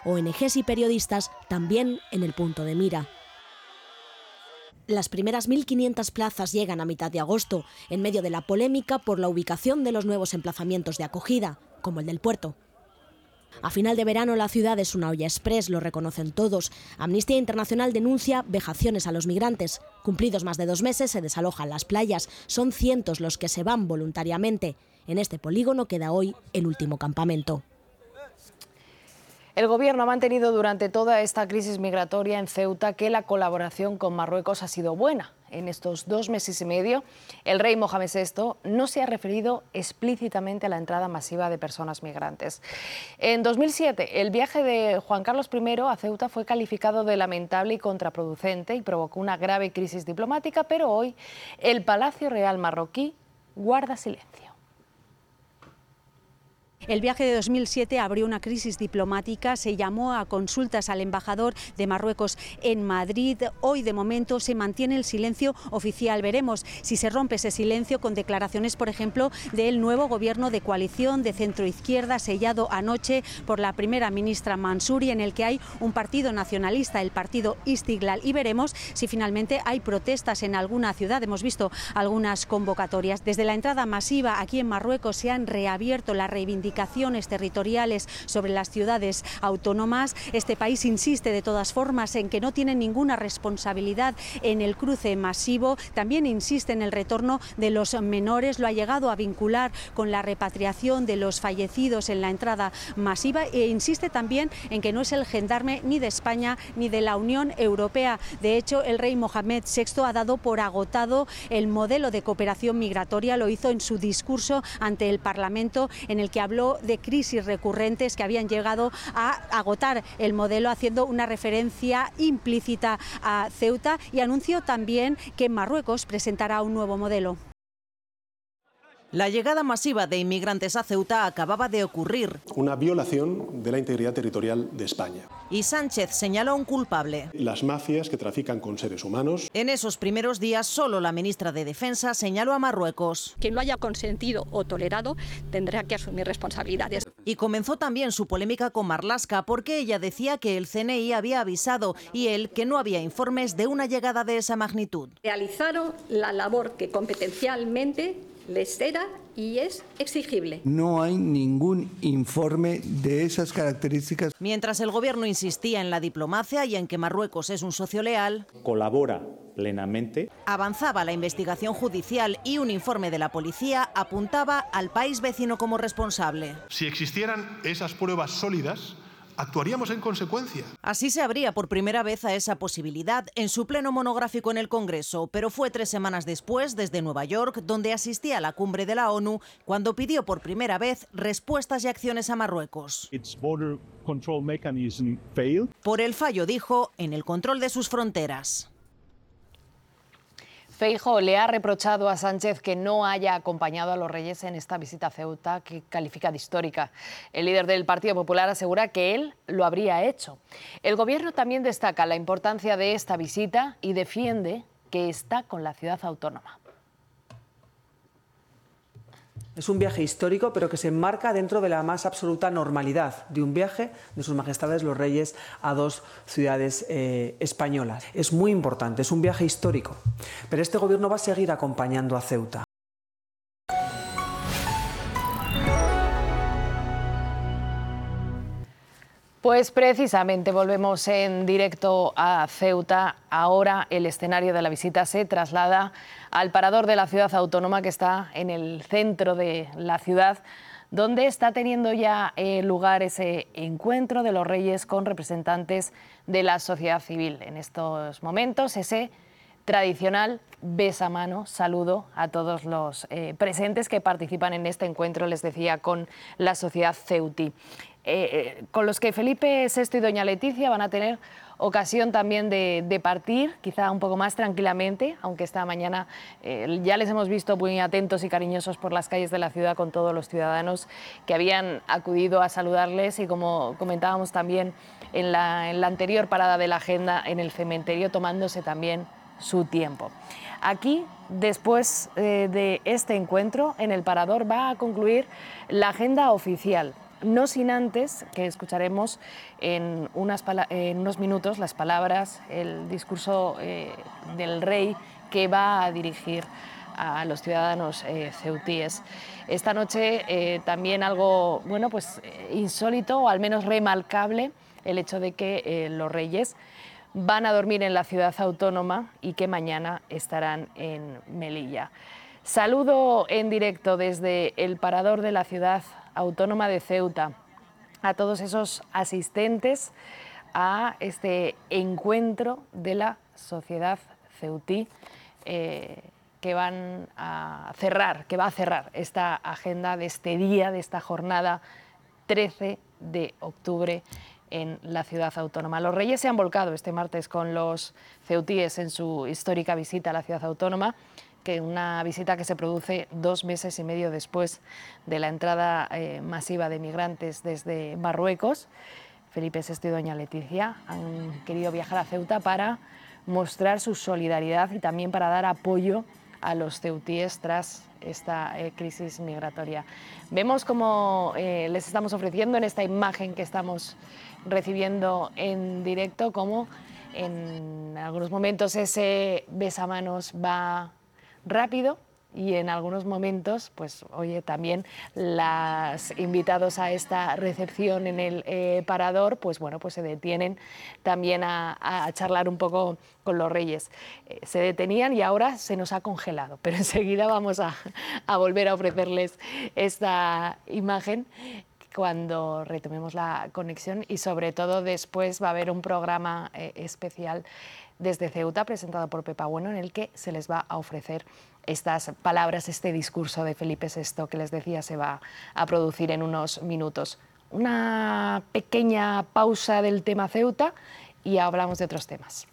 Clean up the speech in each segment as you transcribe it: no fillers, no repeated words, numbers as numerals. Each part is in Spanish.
ONGs y periodistas también en el punto de mira. Las primeras 1.500 plazas llegan a mitad de agosto, en medio de la polémica por la ubicación de los nuevos emplazamientos de acogida, como el del puerto. A final de verano la ciudad es una olla express, lo reconocen todos. Amnistía Internacional denuncia vejaciones a los migrantes. Cumplidos más de 2 meses se desalojan las playas. Son cientos los que se van voluntariamente. En este polígono queda hoy el último campamento. El Gobierno ha mantenido durante toda esta crisis migratoria en Ceuta que la colaboración con Marruecos ha sido buena. En estos 2 meses y medio, el rey Mohamed VI no se ha referido explícitamente a la entrada masiva de personas migrantes. En 2007, el viaje de Juan Carlos I a Ceuta fue calificado de lamentable y contraproducente y provocó una grave crisis diplomática, pero hoy el Palacio Real marroquí guarda silencio. El viaje de 2007 abrió una crisis diplomática, se llamó a consultas al embajador de Marruecos en Madrid. Hoy, de momento, se mantiene el silencio oficial. Veremos si se rompe ese silencio con declaraciones, por ejemplo, del nuevo gobierno de coalición de centro-izquierda sellado anoche por la primera ministra Mansouri, en el que hay un partido nacionalista, el partido Istiglal, y veremos si finalmente hay protestas en alguna ciudad. Hemos visto algunas convocatorias. Desde la entrada masiva aquí en Marruecos se han reabierto las reivindicaciones territoriales sobre las ciudades autónomas. Este país insiste de todas formas en que no tiene ninguna responsabilidad en el cruce masivo. También insiste en el retorno de los menores. Lo ha llegado a vincular con la repatriación de los fallecidos en la entrada masiva e insiste también en que no es el gendarme ni de España ni de la Unión Europea. De hecho, el rey Mohamed VI ha dado por agotado el modelo de cooperación migratoria. Lo hizo en su discurso ante el Parlamento, en el que habló de crisis recurrentes que habían llegado a agotar el modelo, haciendo una referencia implícita a Ceuta, y anunció también que Marruecos presentará un nuevo modelo. La llegada masiva de inmigrantes a Ceuta acababa de ocurrir. Una violación de la integridad territorial de España. Y Sánchez señaló a un culpable. Las mafias que trafican con seres humanos. En esos primeros días, solo la ministra de Defensa señaló a Marruecos. Quien lo haya consentido o tolerado tendrá que asumir responsabilidades. Y comenzó también su polémica con Marlaska, porque ella decía que el CNI había avisado y él que no había informes de una llegada de esa magnitud. Realizaron la labor que competencialmente les era y es exigible. No hay ningún informe de esas características. Mientras el gobierno insistía en la diplomacia y en que Marruecos es un socio leal, colabora plenamente. Avanzaba la investigación judicial y un informe de la policía apuntaba al país vecino como responsable. Si existieran esas pruebas sólidas, actuaríamos en consecuencia. Así se abría por primera vez a esa posibilidad en su pleno monográfico en el Congreso, pero fue 3 semanas después, desde Nueva York, donde asistía a la cumbre de la ONU, cuando pidió por primera vez respuestas y acciones a Marruecos. Por el fallo, dijo, en el control de sus fronteras. Feijóo le ha reprochado a Sánchez que no haya acompañado a los reyes en esta visita a Ceuta, que califica de histórica. El líder del Partido Popular asegura que él lo habría hecho. El Gobierno también destaca la importancia de esta visita y defiende que está con la ciudad autónoma. Es un viaje histórico, pero que se enmarca dentro de la más absoluta normalidad de un viaje de sus majestades los reyes a 2 ciudades españolas. Es muy importante, es un viaje histórico, pero este gobierno va a seguir acompañando a Ceuta. Pues precisamente volvemos en directo a Ceuta. Ahora el escenario de la visita se traslada al parador de la ciudad autónoma, que está en el centro de la ciudad, donde está teniendo ya lugar ese encuentro de los reyes con representantes de la sociedad civil. En estos momentos, ese tradicional besamano, saludo a todos los presentes que participan en este encuentro, les decía, con la sociedad ceutí. Con los que Felipe VI y doña Leticia van a tener ocasión también de partir, quizá un poco más tranquilamente, aunque esta mañana ya les hemos visto muy atentos y cariñosos por las calles de la ciudad con todos los ciudadanos que habían acudido a saludarles, y como comentábamos también en la anterior parada de la agenda, en el cementerio, tomándose también su tiempo. Aquí, después de este encuentro, en el Parador va a concluir la agenda oficial. no sin antes que escucharemos en unos minutos las palabras, el discurso del rey que va a dirigir a los ciudadanos ceutíes. Esta noche también algo, bueno, pues insólito o al menos remarcable, el hecho de que los reyes van a dormir en la ciudad autónoma y que mañana estarán en Melilla. Saludo en directo desde el parador de la ciudad autónoma de Ceuta a todos esos asistentes a este encuentro de la sociedad ceutí que va a cerrar esta agenda de este día, de esta jornada 13 de octubre en la ciudad autónoma. Los reyes se han volcado este martes con los ceutíes en su histórica visita a la ciudad autónoma, que una visita que se produce 2 meses y medio después de la entrada masiva de migrantes desde Marruecos. Felipe VI y doña Leticia han querido viajar a Ceuta para mostrar su solidaridad y también para dar apoyo a los ceutíes tras esta crisis migratoria. Vemos cómo les estamos ofreciendo en esta imagen que estamos recibiendo en directo, cómo en algunos momentos ese besamanos va rápido y en algunos momentos, pues oye, también los invitados a esta recepción en el parador, pues bueno, pues se detienen también a charlar un poco con los reyes. Se detenían y ahora se nos ha congelado, pero enseguida vamos a volver a ofrecerles esta imagen cuando retomemos la conexión y sobre todo después va a haber un programa especial desde Ceuta presentado por Pepa Bueno en el que se les va a ofrecer estas palabras, este discurso de Felipe VI que les decía se va a producir en unos minutos. Una pequeña pausa del tema Ceuta y hablamos de otros temas.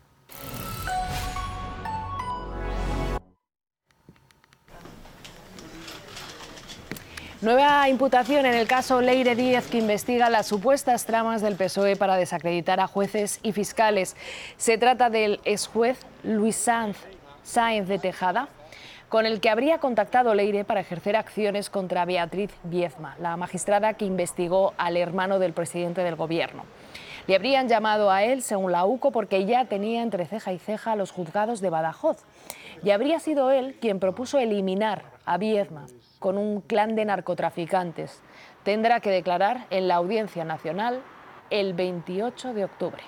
Nueva imputación en el caso Leire Díez, que investiga las supuestas tramas del PSOE para desacreditar a jueces y fiscales. Se trata del exjuez Luis Sáenz de Tejada, con el que habría contactado Leire para ejercer acciones contra Beatriz Biezma, la magistrada que investigó al hermano del presidente del Gobierno. Le habrían llamado a él, según la UCO, porque ya tenía entre ceja y ceja a los juzgados de Badajoz. Y habría sido él quien propuso eliminar a Biezma con un clan de narcotraficantes. Tendrá que declarar en la Audiencia Nacional el 28 de octubre.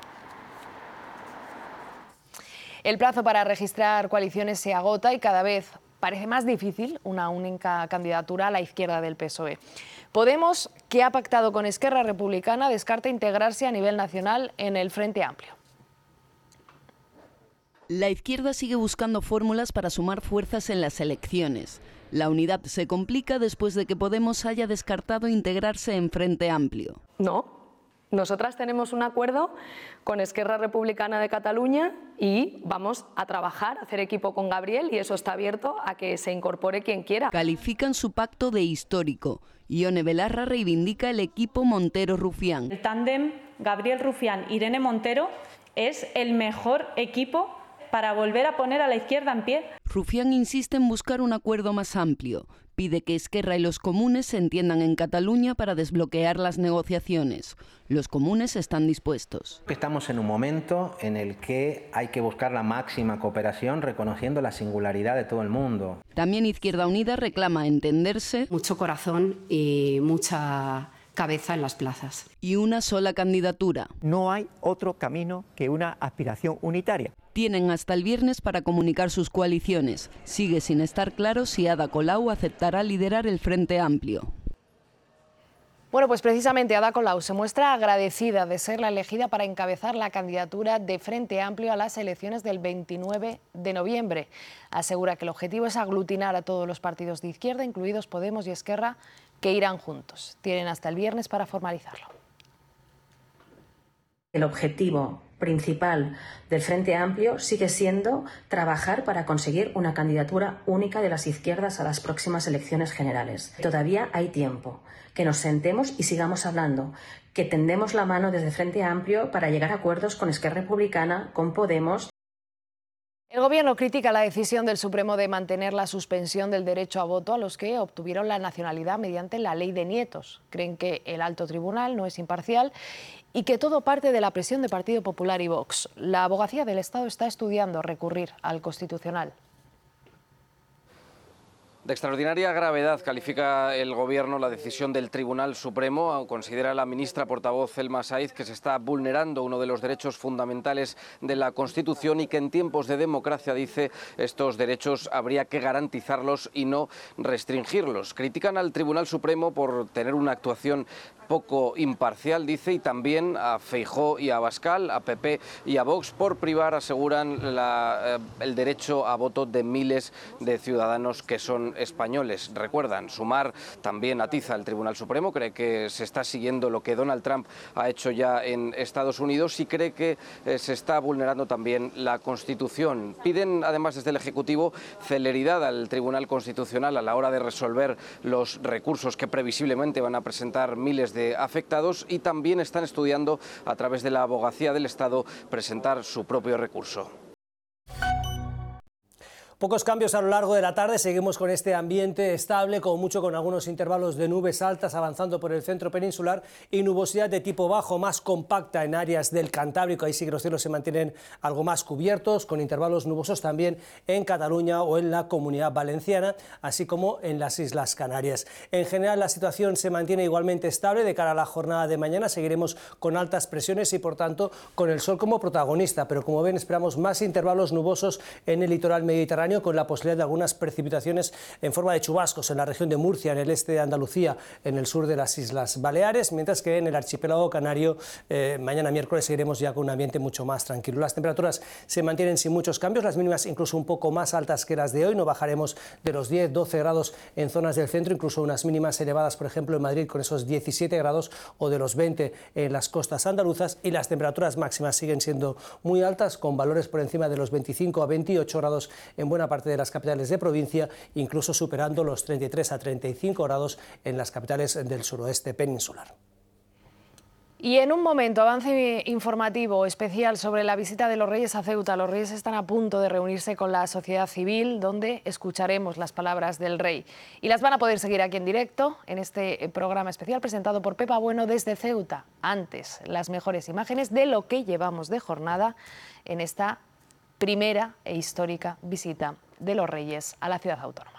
El plazo para registrar coaliciones se agota y cada vez parece más difícil una única candidatura a la izquierda del PSOE. Podemos, que ha pactado con Esquerra Republicana, descarta integrarse a nivel nacional en el Frente Amplio. La izquierda sigue buscando fórmulas para sumar fuerzas en las elecciones. La unidad se complica después de que Podemos haya descartado integrarse en Frente Amplio. No, nosotras tenemos un acuerdo con Esquerra Republicana de Cataluña y vamos a trabajar, a hacer equipo con Gabriel y eso está abierto a que se incorpore quien quiera. Califican su pacto de histórico. Ione Belarra reivindica el equipo Montero-Rufián. El tándem Gabriel Rufián-Irene Montero es el mejor equipo para volver a poner a la izquierda en pie. Rufián insiste en buscar un acuerdo más amplio. Pide que Esquerra y los comunes se entiendan en Cataluña para desbloquear las negociaciones. Los comunes están dispuestos. Estamos en un momento en el que hay que buscar la máxima cooperación reconociendo la singularidad de todo el mundo. También Izquierda Unida reclama entenderse. Mucho corazón y mucha cabeza en las plazas. Y una sola candidatura. No hay otro camino que una aspiración unitaria. Tienen hasta el viernes para comunicar sus coaliciones. Sigue sin estar claro si Ada Colau aceptará liderar el Frente Amplio. Bueno, pues precisamente Ada Colau se muestra agradecida de ser la elegida para encabezar la candidatura de Frente Amplio a las elecciones del 29 de noviembre. Asegura que el objetivo es aglutinar a todos los partidos de izquierda, incluidos Podemos y Esquerra, que irán juntos. Tienen hasta el viernes para formalizarlo. El objetivo principal del Frente Amplio sigue siendo trabajar para conseguir una candidatura única de las izquierdas a las próximas elecciones generales. Todavía hay tiempo, que nos sentemos y sigamos hablando, que tendemos la mano desde Frente Amplio para llegar a acuerdos con Esquerra Republicana, con Podemos. El Gobierno critica la decisión del Supremo de mantener la suspensión del derecho a voto a los que obtuvieron la nacionalidad mediante la ley de nietos. Creen que el alto tribunal no es imparcial y que todo parte de la presión de Partido Popular y Vox. La Abogacía del Estado está estudiando recurrir al Constitucional. De extraordinaria gravedad califica el Gobierno la decisión del Tribunal Supremo. Considera la ministra portavoz Zelma Saiz que se está vulnerando uno de los derechos fundamentales de la Constitución y que en tiempos de democracia, dice, estos derechos habría que garantizarlos y no restringirlos. Critican al Tribunal Supremo por tener una actuación poco imparcial, dice, y también a Feijóo y a Abascal, a PP y a Vox, por privar, aseguran, el derecho a voto de miles de ciudadanos que son españoles. Recuerdan, Sumar también atiza al Tribunal Supremo, cree que se está siguiendo lo que Donald Trump ha hecho ya en Estados Unidos y cree que se está vulnerando también la Constitución. Piden, además, desde el Ejecutivo celeridad al Tribunal Constitucional a la hora de resolver los recursos que previsiblemente van a presentar miles de afectados y también están estudiando, a través de la Abogacía del Estado, presentar su propio recurso. Pocos cambios a lo largo de la tarde, seguimos con este ambiente estable, como mucho con algunos intervalos de nubes altas avanzando por el centro peninsular y nubosidad de tipo bajo más compacta en áreas del Cantábrico. Ahí sí que los cielos se mantienen algo más cubiertos, con intervalos nubosos también en Cataluña o en la Comunidad Valenciana, así como en las Islas Canarias. En general la situación se mantiene igualmente estable de cara a la jornada de mañana. Seguiremos con altas presiones y por tanto con el sol como protagonista, pero como ven esperamos más intervalos nubosos en el litoral mediterráneo, con la posibilidad de algunas precipitaciones en forma de chubascos en la región de Murcia, en el este de Andalucía, en el sur de las Islas Baleares, mientras que en el archipiélago canario mañana miércoles seguiremos ya con un ambiente mucho más tranquilo. Las temperaturas se mantienen sin muchos cambios, las mínimas incluso un poco más altas que las de hoy, no bajaremos de los 10-12 grados en zonas del centro, incluso unas mínimas elevadas, por ejemplo, en Madrid con esos 17 grados o de los 20 en las costas andaluzas, y las temperaturas máximas siguen siendo muy altas, con valores por encima de los 25 a 28 grados en buena parte de las capitales de provincia, incluso superando los 33 a 35 grados en las capitales del suroeste peninsular. Y en un momento, avance informativo especial sobre la visita de los Reyes a Ceuta. Los Reyes están a punto de reunirse con la sociedad civil, donde escucharemos las palabras del Rey. Y las van a poder seguir aquí en directo, en este programa especial presentado por Pepa Bueno desde Ceuta. Antes, las mejores imágenes de lo que llevamos de jornada en esta primera e histórica visita de los Reyes a la ciudad autónoma.